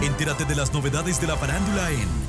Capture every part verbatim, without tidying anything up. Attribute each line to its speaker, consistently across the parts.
Speaker 1: Entérate de las novedades de la farándula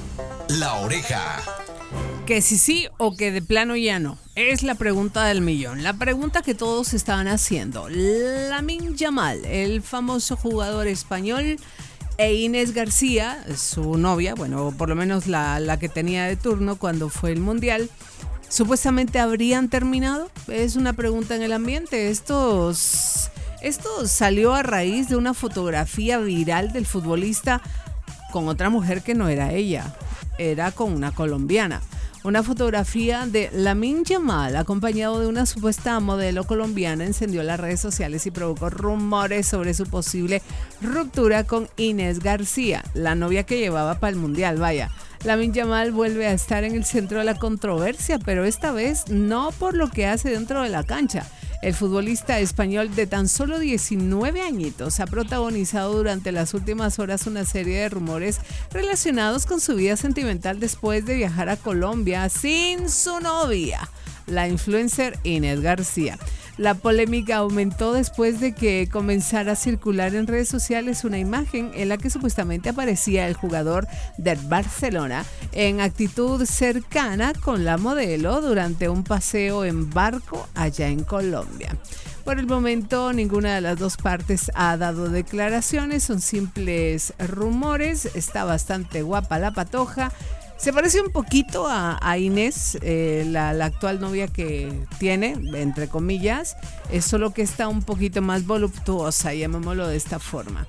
Speaker 1: en La Oreja.
Speaker 2: Que si sí o que de plano ya no. Es la pregunta del millón. La pregunta que todos estaban haciendo. Lamine Yamal, el famoso jugador español, e Inés García, su novia, bueno, por lo menos la, la que tenía de turno cuando fue el Mundial, supuestamente habrían terminado. Es una pregunta en el ambiente. Estos, esto salió a raíz de una fotografía viral del futbolista con otra mujer que no era ella, era con una colombiana. Una fotografía de Lamine Yamal acompañado de una supuesta modelo colombiana encendió las redes sociales y provocó rumores sobre su posible ruptura con Inés García, la novia que llevaba para el Mundial. Vaya, Lamine Yamal vuelve a estar en el centro de la controversia, pero esta vez no por lo que hace dentro de la cancha. El futbolista español de tan solo diecinueve añitos ha protagonizado durante las últimas horas una serie de rumores relacionados con su vida sentimental después de viajar a Colombia sin su novia, la influencer Inés García. La polémica aumentó después de que comenzara a circular en redes sociales una imagen en la que supuestamente aparecía el jugador del Barcelona en actitud cercana con la modelo durante un paseo en barco allá en Colombia. Por el momento, ninguna de las dos partes ha dado declaraciones, son simples rumores. Está bastante guapa la patoja. Se parece un poquito a, a Inés, eh, la, la actual novia que tiene, entre comillas, es solo que está un poquito más voluptuosa, llamémoslo de esta forma.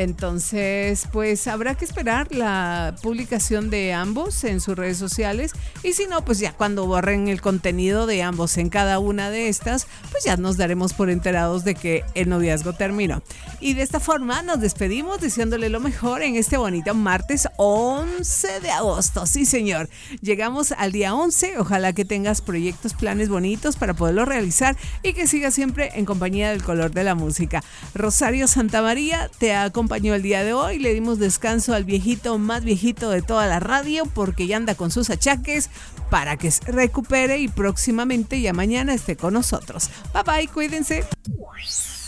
Speaker 2: Entonces, pues habrá que esperar la publicación de ambos en sus redes sociales y si no, pues ya cuando borren el contenido de ambos en cada una de estas, pues ya nos daremos por enterados de que el noviazgo terminó. Y de esta forma nos despedimos deseándole lo mejor en este bonito martes once de agosto. Sí, señor. Llegamos al día once. Ojalá que tengas proyectos, planes bonitos para poderlo realizar y que sigas siempre en compañía del color de la música. Rosario Santamaría te acompañó el día de hoy. Le dimos descanso al viejito más viejito de toda la radio porque ya anda con sus achaques para que se recupere y próximamente ya mañana esté con nosotros. Bye bye, cuídense.